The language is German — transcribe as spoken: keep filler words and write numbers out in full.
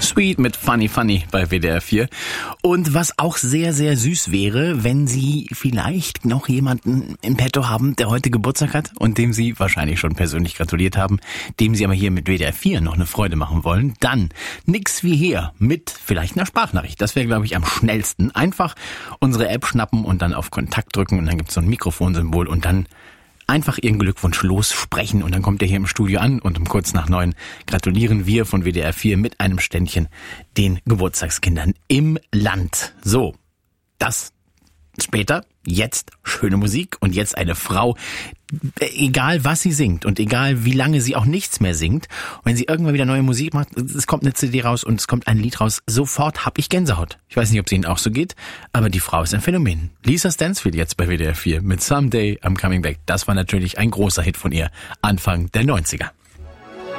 Sweet mit Funny Funny bei W D R vier. Und was auch sehr, sehr süß wäre, wenn Sie vielleicht noch jemanden im Petto haben, der heute Geburtstag hat und dem Sie wahrscheinlich schon persönlich gratuliert haben, dem Sie aber hier mit W D R vier noch eine Freude machen wollen, dann nix wie hier mit vielleicht einer Sprachnachricht. Das wäre, glaube ich, am schnellsten. Einfach unsere App schnappen und dann auf Kontakt drücken und dann gibt es so ein Mikrofonsymbol und dann einfach Ihren Glückwunsch lossprechen und dann kommt er hier im Studio an und um kurz nach neun gratulieren wir von W D R vier mit einem Ständchen den Geburtstagskindern im Land. So, das später, jetzt schöne Musik und jetzt eine Frau, egal was sie singt und egal wie lange sie auch nichts mehr singt, wenn sie irgendwann wieder neue Musik macht, es kommt eine C D raus und es kommt ein Lied raus, sofort hab ich Gänsehaut. Ich weiß nicht, ob es Ihnen auch so geht, aber die Frau ist ein Phänomen. Lisa Stansfield jetzt bei W D R vier mit Someday I'm Coming Back. Das war natürlich ein großer Hit von ihr, Anfang der neunziger.